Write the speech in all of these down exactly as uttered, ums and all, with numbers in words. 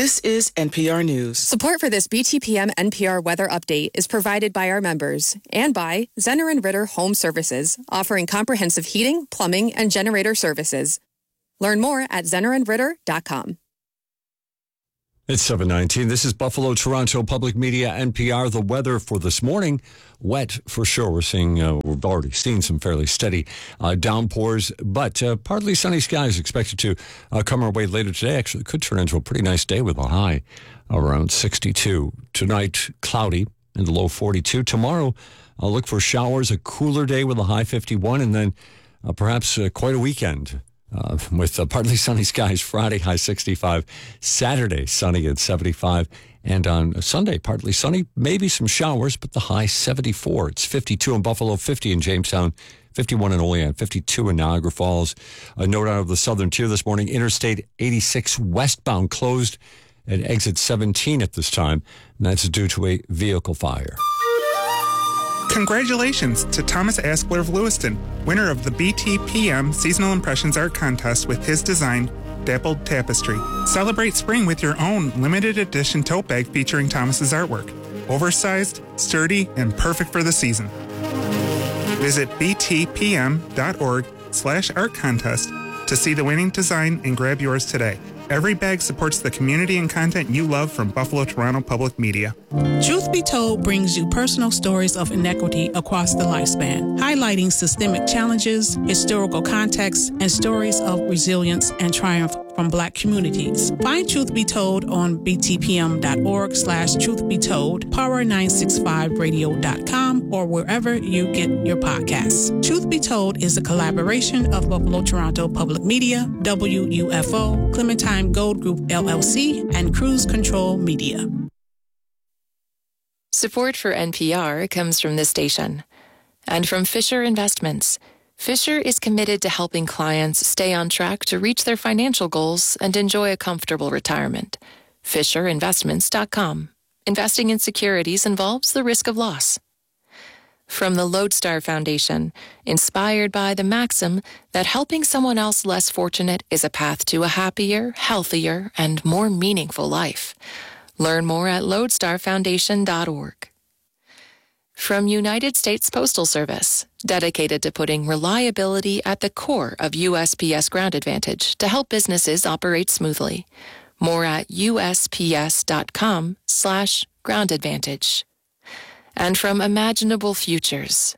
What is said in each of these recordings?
This is N P R News. Support for this B T P M N P R weather update is provided by our members and by Zenner and Ritter Home Services, offering comprehensive heating, plumbing, and generator services. Learn more at zenner and ritter dot com. It's seven nineteen. This is Buffalo, Toronto Public Media, N P R. The weather for this morning, wet for sure. We're seeing, uh, we've already seen some fairly steady uh, downpours, but uh, partly sunny skies expected to uh, come our way later today. Actually, could turn into a pretty nice day with a high around sixty-two. Tonight, cloudy in the low forty-two. Tomorrow, I'll look for showers, a cooler day with a high fifty-one, and then uh, perhaps uh, quite a weekend. Uh, with uh, partly sunny skies. Friday, high sixty-five. Saturday, sunny at seventy-five. And on Sunday, partly sunny, maybe some showers, but the high seventy-four. It's fifty-two in Buffalo, fifty in Jamestown, fifty-one in Olean, fifty-two in Niagara Falls. A note out of the Southern Tier this morning, Interstate eighty-six westbound closed at exit seventeen at this time, and that's due to a vehicle fire. Congratulations to Thomas Askler of Lewiston, winner of the B T P M Seasonal Impressions Art Contest with his design, Dappled Tapestry. Celebrate spring with your own limited edition tote bag featuring Thomas's artwork. Oversized, sturdy, and perfect for the season. Visit btpm.org slash art contest to see the winning design and grab yours today. Every bag supports the community and content you love from Buffalo Toronto Public Media. Truth Be Told brings you personal stories of inequity across the lifespan, highlighting systemic challenges, historical context, and stories of resilience and triumph from Black communities. Find Truth Be Told on btpm.org slash truth be told, power nine sixty-five radio dot com, or wherever you get your podcasts. Truth Be Told is a collaboration of Buffalo Toronto Public Media, W U F O, Clementine Gold Group L L C, and Cruise Control Media. Support for N P R comes from this station and from Fisher Investments. Fisher is committed to helping clients stay on track to reach their financial goals and enjoy a comfortable retirement. Fisher Investments dot com. Investing in securities involves the risk of loss. From the Lodestar Foundation, inspired by the maxim that helping someone else less fortunate is a path to a happier, healthier, and more meaningful life. Learn more at lodestar foundation dot org. From United States Postal Service, dedicated to putting reliability at the core of U S P S Ground Advantage to help businesses operate smoothly. More at usps.com slash ground advantage. And from Imaginable Futures.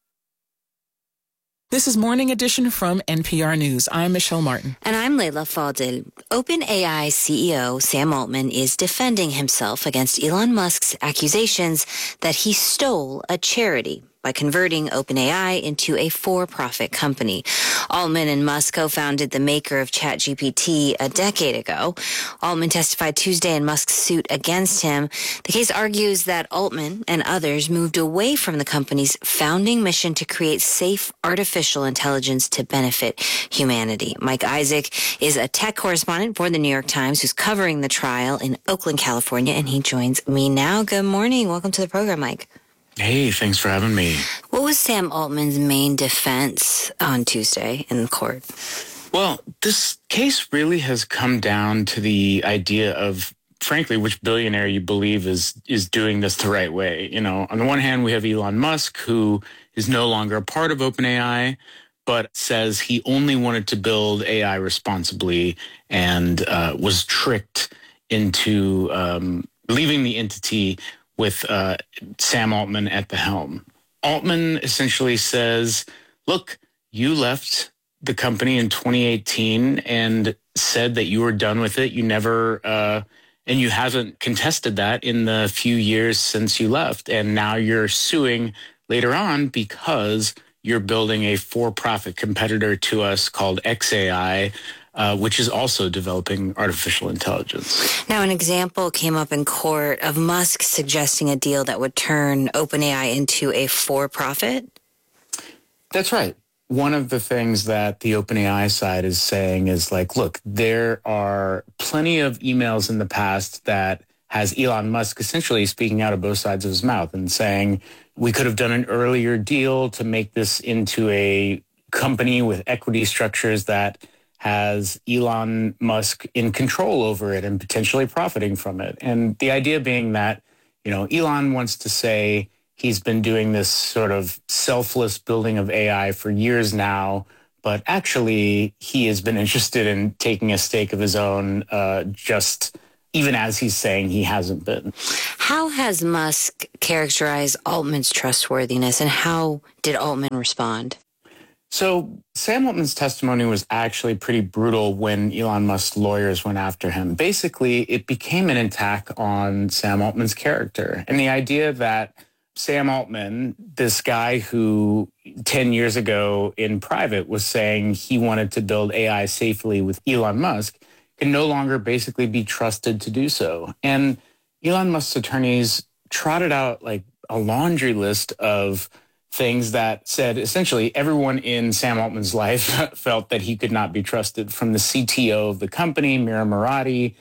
This is Morning Edition from N P R News. I'm Michelle Martin. And I'm Leila Fadil. OpenAI C E O Sam Altman is defending himself against Elon Musk's accusations that he stole a charity by converting OpenAI into a for-profit company. Altman and Musk co-founded the maker of ChatGPT a decade ago. Altman testified Tuesday in Musk's suit against him. The case argues that Altman and others moved away from the company's founding mission to create safe artificial intelligence to benefit humanity. Mike Isaac is a tech correspondent for the New York Times who's covering the trial in Oakland, California, and he joins me now. Good morning. Welcome to the program, Mike. Hey, thanks for having me. What was Sam Altman's main defense on Tuesday in court? Well, this case really has come down to the idea of, frankly, which billionaire you believe is is doing this the right way. You know, on the one hand, we have Elon Musk, who is no longer a part of OpenAI, but says he only wanted to build A I responsibly and uh, was tricked into um, leaving the entity with uh, Sam Altman at the helm. Altman essentially says, look, you left the company in twenty eighteen and said that you were done with it. You never, uh, and you haven't contested that in the few years since you left. And now you're suing later on because you're building a for-profit competitor to us called X A I, Uh, which is also developing artificial intelligence. Now, an example came up in court of Musk suggesting a deal that would turn OpenAI into a for-profit. That's right. One of the things that the OpenAI side is saying is like, look, there are plenty of emails in the past that has Elon Musk essentially speaking out of both sides of his mouth and saying, we could have done an earlier deal to make this into a company with equity structures that has Elon Musk in control over it and potentially profiting from it. And the idea being that, you know, Elon wants to say he's been doing this sort of selfless building of A I for years now, but actually he has been interested in taking a stake of his own, uh, just even as he's saying he hasn't been. How has Musk characterized Altman's trustworthiness, and how did Altman respond? So Sam Altman's testimony was actually pretty brutal when Elon Musk's lawyers went after him. Basically, it became an attack on Sam Altman's character and the idea that Sam Altman, this guy who ten years ago in private was saying he wanted to build A I safely with Elon Musk, can no longer basically be trusted to do so. And Elon Musk's attorneys trotted out like a laundry list of things that said essentially everyone in Sam Altman's life felt that he could not be trusted, from the C T O of the company, Mira Murati,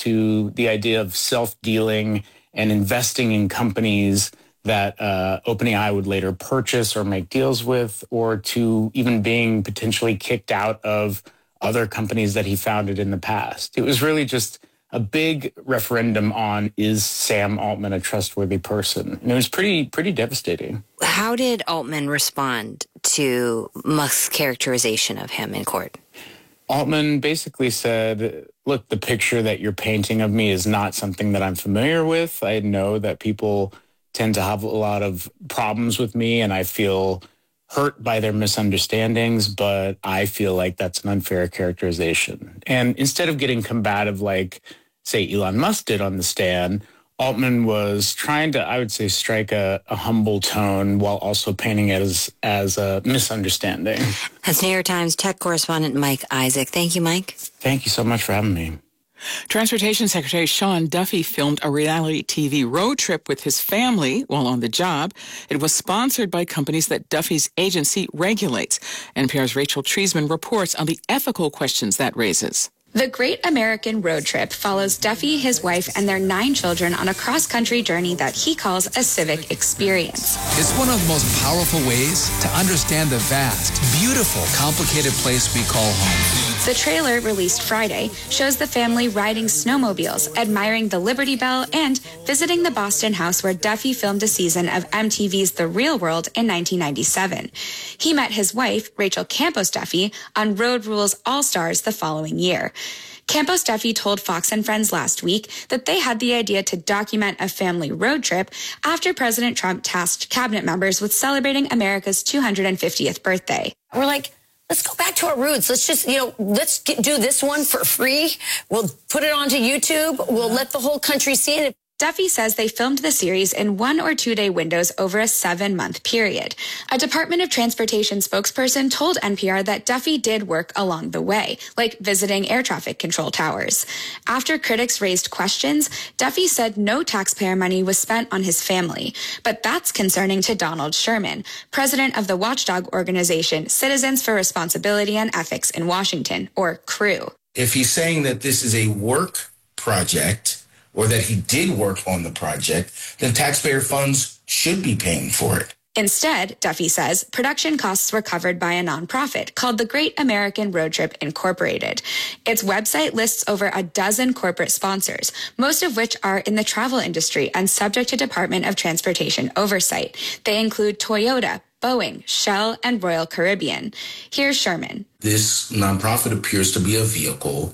to the idea of self-dealing and investing in companies that uh, OpenAI would later purchase or make deals with, or to even being potentially kicked out of other companies that he founded in the past. It was really just a big referendum on, is Sam Altman a trustworthy person? And it was pretty, pretty devastating. How did Altman respond to Musk's characterization of him in court? Altman basically said, look, the picture that you're painting of me is not something that I'm familiar with. I know that people tend to have a lot of problems with me, and I feel hurt by their misunderstandings, but I feel like that's an unfair characterization. And instead of getting combative like, say, Elon Musk did on the stand, Altman was trying to, I would say, strike a, a humble tone while also painting it as, as a misunderstanding. That's New York Times tech correspondent Mike Isaac. Thank you, Mike. Thank you so much for having me. Transportation Secretary Sean Duffy filmed a reality T V road trip with his family while on the job. It was sponsored by companies that Duffy's agency regulates. N P R's Rachel Treisman reports on the ethical questions that raises. The Great American Road Trip follows Duffy, his wife, and their nine children on a cross-country journey that he calls a civic experience. It's one of the most powerful ways to understand the vast, beautiful, complicated place we call home. The trailer, released Friday, shows the family riding snowmobiles, admiring the Liberty Bell, and visiting the Boston house where Duffy filmed a season of M T V's The Real World in nineteen ninety-seven. He met his wife, Rachel Campos Duffy, on Road Rules All-Stars the following year. Campos Duffy told Fox and Friends last week that they had the idea to document a family road trip after President Trump tasked cabinet members with celebrating America's two hundred fiftieth birthday. We're like, let's go back to our roots. Let's just, you know, let's get, do this one for free. We'll put it onto YouTube. We'll let the whole country see it. Duffy says they filmed the series in one or two day windows over a seven month period. A Department of Transportation spokesperson told N P R that Duffy did work along the way, like visiting air traffic control towers. After critics raised questions, Duffy said no taxpayer money was spent on his family. But that's concerning to Donald Sherman, president of the watchdog organization Citizens for Responsibility and Ethics in Washington, or C R E W. If he's saying that this is a work project, or that he did work on the project, then taxpayer funds should be paying for it. Instead, Duffy says, production costs were covered by a nonprofit called the Great American Road Trip Incorporated. Its website lists over a dozen corporate sponsors, most of which are in the travel industry and subject to Department of Transportation oversight. They include Toyota, Boeing, Shell, and Royal Caribbean. Here's Sherman. This nonprofit appears to be a vehicle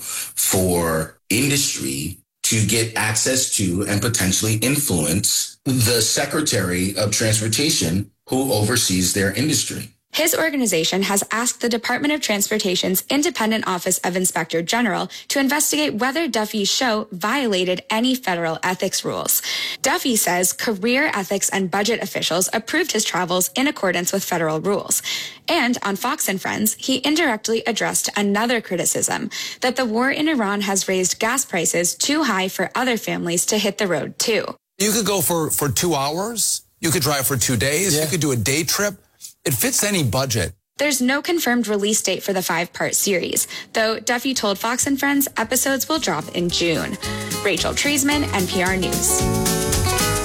for industry to get access to and potentially influence the Secretary of Transportation who oversees their industry. His organization has asked the Department of Transportation's Independent Office of Inspector General to investigate whether Duffy's show violated any federal ethics rules. Duffy says career ethics and budget officials approved his travels in accordance with federal rules. And on Fox and Friends, he indirectly addressed another criticism, that the war in Iran has raised gas prices too high for other families to hit the road too. You could go for, for two hours. You could drive for two days. Yeah. You could do a day trip. It fits any budget. There's no confirmed release date for the five-part series, though Duffy told Fox and Friends episodes will drop in June. Rachel Treisman, N P R News.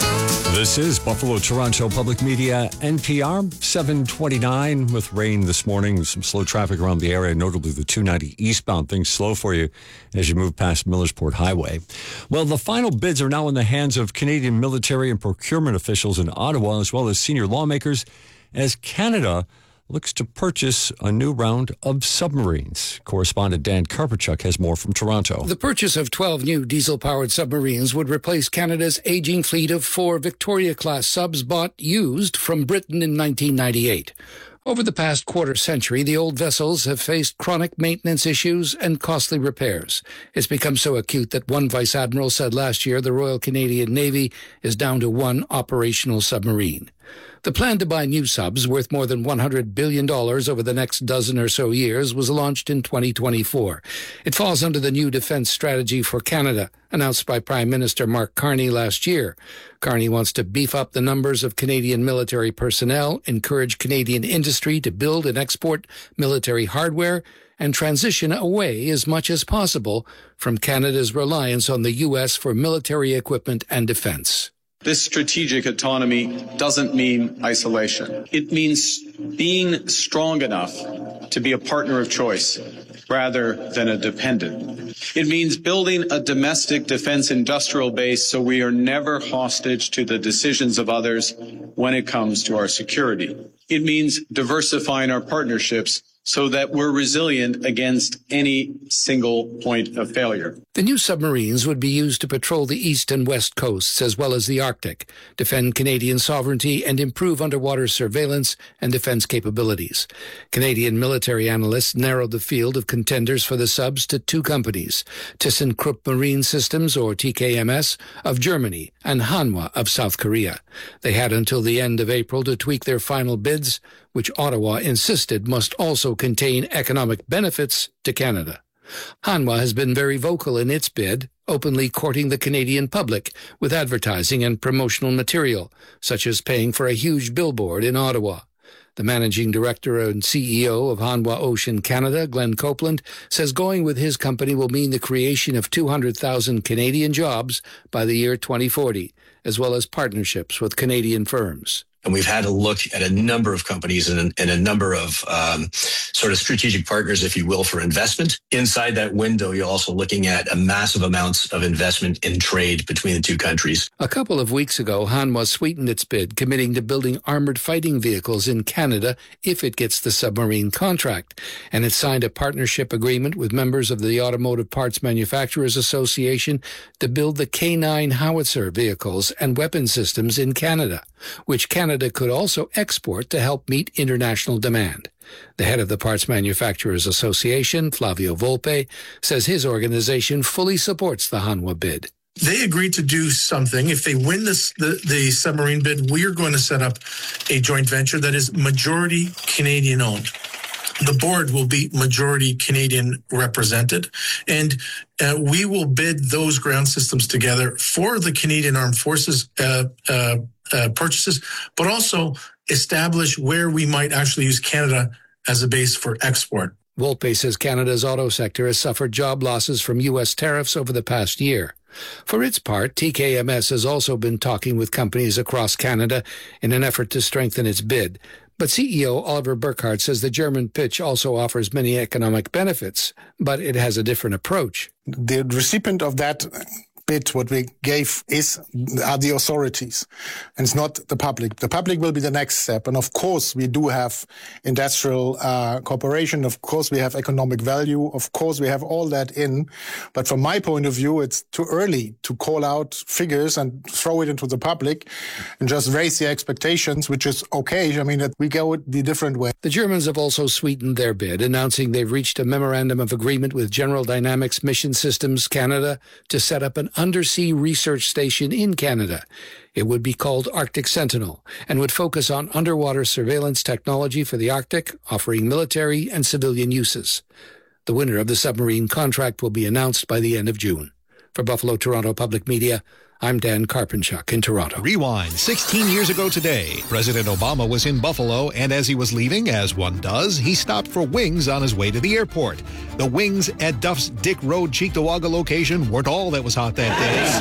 This is Buffalo Toronto Public Media, N P R, seven twenty-nine with rain this morning. Some slow traffic around the area, notably the two ninety eastbound. Things slow for you as you move past Millersport Highway. Well, the final bids are now in the hands of Canadian military and procurement officials in Ottawa, as well as senior lawmakers, as Canada looks to purchase a new round of submarines. Correspondent Dan Karpachuk has more from Toronto. The purchase of twelve new diesel-powered submarines would replace Canada's aging fleet of four Victoria-class subs bought used from Britain in nineteen ninety-eight. Over the past quarter century, the old vessels have faced chronic maintenance issues and costly repairs. It's become so acute that one vice admiral said last year the Royal Canadian Navy is down to one operational submarine. The plan to buy new subs worth more than one hundred billion dollars over the next dozen or so years was launched in twenty twenty-four. It falls under the new defense strategy for Canada, announced by Prime Minister Mark Carney last year. Carney wants to beef up the numbers of Canadian military personnel, encourage Canadian industry to build and export military hardware, and transition away as much as possible from Canada's reliance on the U S for military equipment and defense. This strategic autonomy doesn't mean isolation. It means being strong enough to be a partner of choice rather than a dependent. It means building a domestic defense industrial base so we are never hostage to the decisions of others when it comes to our security. It means diversifying our partnerships so that we're resilient against any single point of failure. The new submarines would be used to patrol the east and west coasts as well as the Arctic, defend Canadian sovereignty, and improve underwater surveillance and defense capabilities. Canadian military analysts narrowed the field of contenders for the subs to two companies, ThyssenKrupp Marine Systems, or T K M S, of Germany, and Hanwha of South Korea. They had until the end of April to tweak their final bids, which Ottawa insisted must also contain economic benefits to Canada. Hanwha has been very vocal in its bid, openly courting the Canadian public with advertising and promotional material, such as paying for a huge billboard in Ottawa. The managing director and C E O of Hanwha Ocean Canada, Glenn Copeland, says going with his company will mean the creation of two hundred thousand Canadian jobs by the year twenty forty, as well as partnerships with Canadian firms. And we've had a look at a number of companies and, and a number of um, sort of strategic partners, if you will, for investment. Inside that window, you're also looking at a massive amounts of investment in trade between the two countries. A couple of weeks ago, Hanwha sweetened its bid, committing to building armored fighting vehicles in Canada if it gets the submarine contract. And it signed a partnership agreement with members of the Automotive Parts Manufacturers Association to build the K nine howitzer vehicles and weapon systems in Canada, which Canada Canada could also export to help meet international demand. The head of the Parts Manufacturers Association, Flavio Volpe, says his organization fully supports the Hanwha bid. They agreed to do something. If they win this, the, the submarine bid, we are going to set up a joint venture that is majority Canadian owned. The board will be majority Canadian represented, and uh, we will bid those ground systems together for the Canadian Armed Forces uh, uh, uh, purchases, but also establish where we might actually use Canada as a base for export. Volpe says Canada's auto sector has suffered job losses from U S tariffs over the past year. For its part, T K M S has also been talking with companies across Canada in an effort to strengthen its bid. But C E O Oliver Burkhardt says the German pitch also offers many economic benefits, but it has a different approach. The recipient of that bid, what we gave, is are the authorities, and it's not the public. The public will be the next step. And of course, we do have industrial uh, cooperation. Of course, we have economic value. Of course, we have all that in. But from my point of view, it's too early to call out figures and throw it into the public and just raise the expectations, which is okay. I mean, that we go the different way. The Germans have also sweetened their bid, announcing they've reached a memorandum of agreement with General Dynamics Mission Systems Canada to set up an undersea research station in Canada. It would be called Arctic Sentinel and would focus on underwater surveillance technology for the Arctic, offering military and civilian uses. The winner of the submarine contract will be announced by the end of June. For Buffalo Toronto Public Media, I'm Dan Karpachuk in Toronto. Rewind. sixteen years ago today, President Obama was in Buffalo, and as he was leaving, as one does, he stopped for wings on his way to the airport. The wings at Duff's Dick Road, Cheektowaga location weren't all that was hot that day.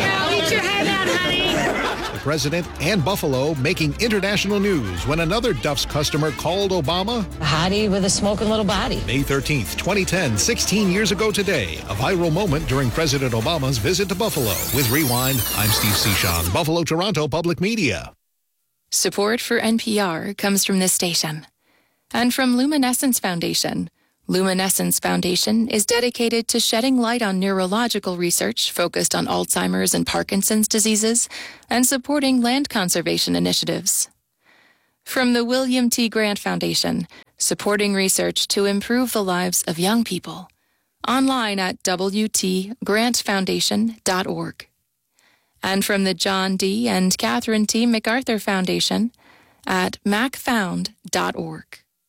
Get your head out, honey. The president and Buffalo making international news when another Duff's customer called Obama A hottie with a smoking little body. May thirteenth, twenty ten, sixteen years ago today, a viral moment during President Obama's visit to Buffalo. With Rewind, I'm Steve Cichon, Buffalo, Toronto Public Media. Support for N P R comes from this station and from Luminescence Foundation. Luminescence Foundation is dedicated to shedding light on neurological research focused on Alzheimer's and Parkinson's diseases and supporting land conservation initiatives. From the William T. Grant Foundation, supporting research to improve the lives of young people. Online at w t grant foundation dot org. And from the John D. and Catherine T. MacArthur Foundation at mac found dot org.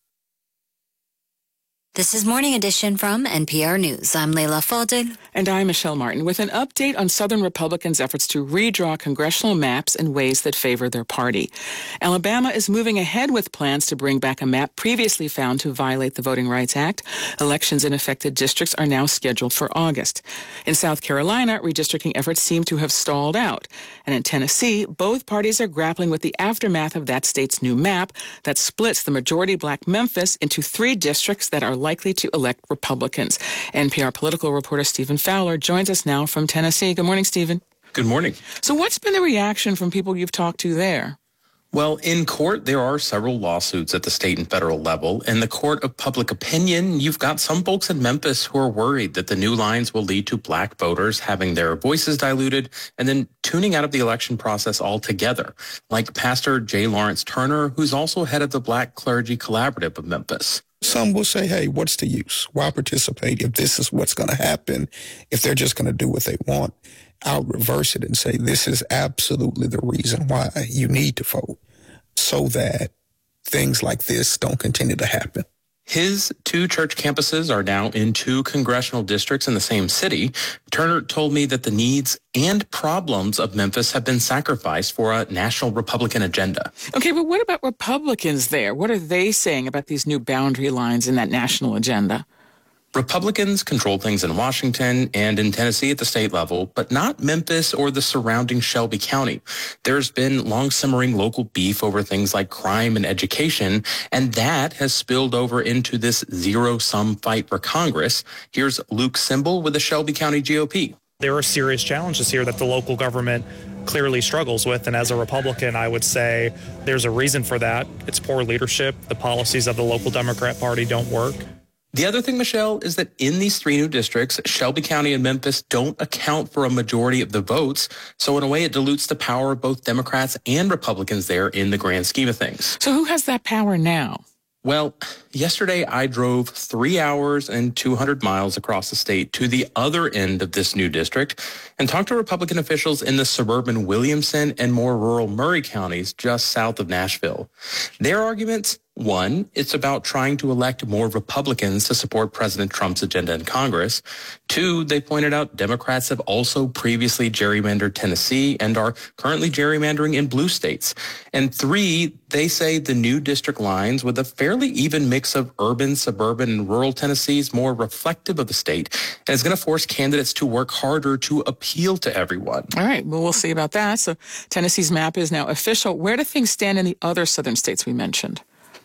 This is Morning Edition from N P R News. I'm Leila Fadel. And I'm Michelle Martin with an update on Southern Republicans' efforts to redraw congressional maps in ways that favor their party. Alabama is moving ahead with plans to bring back a map previously found to violate the Voting Rights Act. Elections in affected districts are now scheduled for August. In South Carolina, redistricting efforts seem to have stalled out. And in Tennessee, both parties are grappling with the aftermath of that state's new map that splits the majority black Memphis into three districts that are likely to elect Republicans. N P R political reporter Stephen Fowler joins us now from Tennessee. Good morning, Stephen. Good morning. So what's been the reaction from people you've talked to there? Well, in court, there are several lawsuits at the state and federal level. In the court of public opinion, you've got some folks in Memphis who are worried that the new lines will lead to black voters having their voices diluted and then tuning out of the election process altogether, like Pastor J. Lawrence Turner, who's also head of the Black Clergy Collaborative of Memphis. Some will say, hey, what's the use? Why participate if this is what's going to happen, if they're just going to do what they want? I'll reverse it and say this is absolutely the reason why you need to vote, so that things like this don't continue to happen. His two church campuses are now in two congressional districts in the same city. Turner told me that the needs and problems of Memphis have been sacrificed for a national Republican agenda. Okay, but what about Republicans there? What are they saying about these new boundary lines in that national agenda? Republicans control things in Washington and in Tennessee at the state level, but not Memphis or the surrounding Shelby County. There's been long simmering local beef over things like crime and education, and that has spilled over into this zero-sum fight for Congress. Here's Luke Simbel with the Shelby County G O P. There are serious challenges here that the local government clearly struggles with, and as a Republican, I would say there's a reason for that. It's poor leadership. The policies of the local Democrat Party don't work. The other thing, Michelle, is that in these three new districts, Shelby County and Memphis don't account for a majority of the votes. So in a way, it dilutes the power of both Democrats and Republicans there in the grand scheme of things. So who has that power now? Well, yesterday I drove three hours and two hundred miles across the state to the other end of this new district and talked to Republican officials in the suburban Williamson and more rural Murray counties just south of Nashville. Their arguments: one, it's about trying to elect more Republicans to support President Trump's agenda in Congress. Two, they pointed out Democrats have also previously gerrymandered Tennessee and are currently gerrymandering in blue states. And three, they say the new district lines with a fairly even mix of urban, suburban, and rural Tennessee is more reflective of the state and is going to force candidates to work harder to appeal to everyone. All right, well, we'll see about that. So Tennessee's map is now official. Where do things stand in the other southern states we mentioned?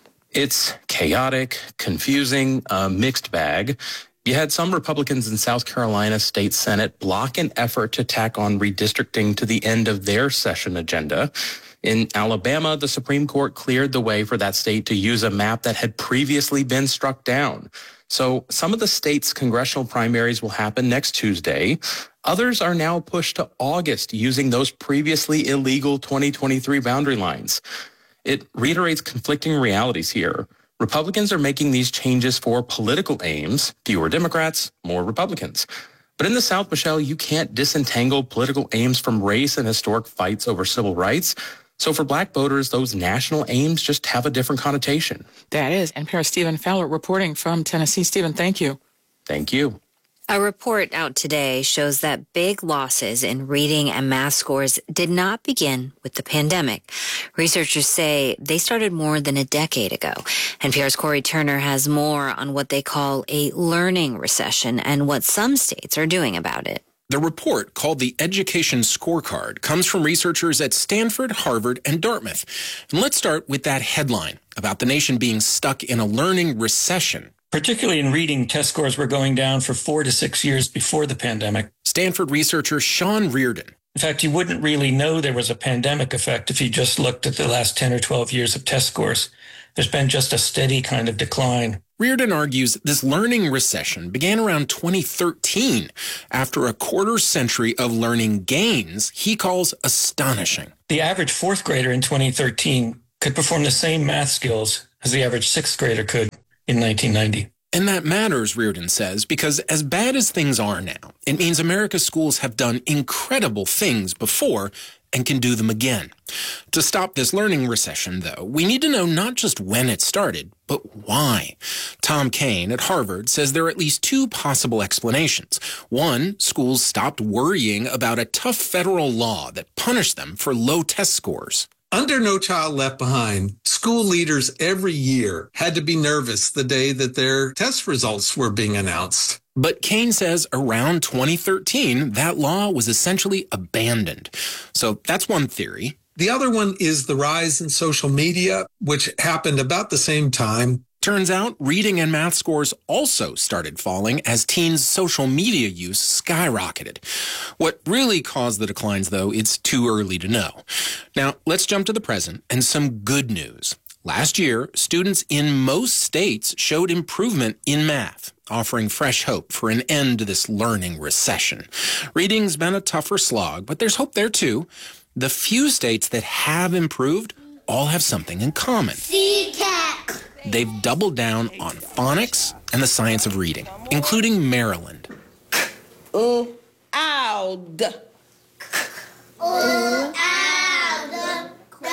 It's chaotic, confusing, a mixed bag. You had some Republicans in South Carolina State Senate block an effort to tack on redistricting to the end of their session agenda. In Alabama, the Supreme Court cleared the way for that state to use a map that had previously been struck down. So some of the state's congressional primaries will happen next Tuesday. Others are now pushed to August using those previously illegal twenty twenty-three boundary lines. It reiterates conflicting realities here. Republicans are making these changes for political aims, fewer Democrats, more Republicans. But in the South, Michelle, you can't disentangle political aims from race and historic fights over civil rights. So for black voters, those national aims just have a different connotation. That is N P R's Stephen Fowler reporting from Tennessee. Stephen, thank you. Thank you. A report out today shows that big losses in reading and math scores did not begin with the pandemic. Researchers say they started more than a decade ago. N P R's Corey Turner has more on what they call a learning recession and what some states are doing about it. The report, called the Education Scorecard, comes from researchers at Stanford, Harvard, and Dartmouth. And let's start with that headline about the nation being stuck in a learning recession. Particularly in reading, test scores were going down for four to six years before the pandemic. Stanford researcher Sean Reardon. In fact, you wouldn't really know there was a pandemic effect if you just looked at the last ten or twelve years of test scores. There's been just a steady kind of decline. Reardon argues this learning recession began around twenty thirteen, after a quarter century of learning gains he calls astonishing. The average fourth grader in twenty thirteen could perform the same math skills as the average sixth grader could in nineteen ninety. And that matters, Reardon says, because as bad as things are now, it means America's schools have done incredible things before and can do them again. To stop this learning recession, though, we need to know not just when it started, but why. Tom Kane at Harvard says there are at least two possible explanations. One, schools stopped worrying about a tough federal law that punished them for low test scores. Under No Child Left Behind, school leaders every year had to be nervous the day that their test results were being announced. But Kane says around twenty thirteen, that law was essentially abandoned. So that's one theory. The other one is the rise in social media, which happened about the same time. Turns out reading and math scores also started falling as teens' social media use skyrocketed. What really caused the declines, though, it's too early to know. Now, let's jump to the present and some good news. Last year, students in most states showed improvement in math, offering fresh hope for an end to this learning recession. Reading's been a tougher slog, but there's hope there, too. The few states that have improved all have something in common. C C A C. They've doubled down on phonics and the science of reading, including Maryland. Ooh, ow, d. Ooh, ow,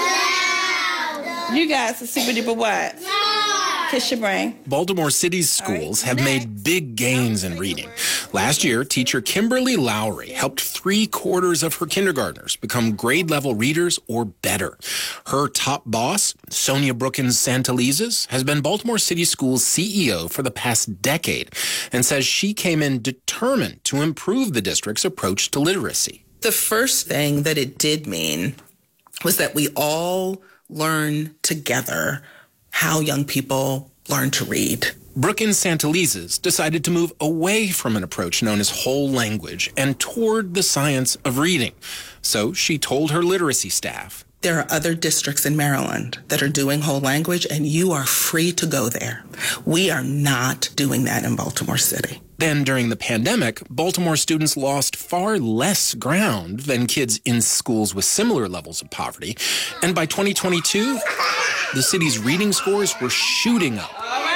d. You guys are super duper what? Kiss your brain. Baltimore City's schools have made big gains in reading. Last year, teacher Kimberly Lowry helped three quarters of her kindergartners become grade-level readers or better. Her top boss, Sonia Brookins Santalizes, has been Baltimore City Schools C E O for the past decade and says she came in determined to improve the district's approach to literacy. The first thing that it did mean was that we all learn together how young people learn to read. Brookins Santalizes decided to move away from an approach known as whole language and toward the science of reading. So she told her literacy staff, there are other districts in Maryland that are doing whole language, and you are free to go there. We are not doing that in Baltimore City. Then during the pandemic, Baltimore students lost far less ground than kids in schools with similar levels of poverty. And by twenty twenty-two, the city's reading scores were shooting up.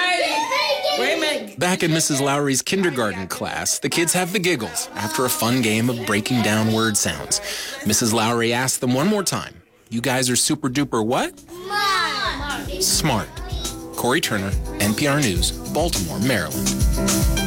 Back in Missus Lowry's kindergarten class, the kids have the giggles after a fun game of breaking down word sounds. Missus Lowry asked them one more time, you guys are super duper what? Smart. Smart. Corey Turner, N P R News, Baltimore, Maryland.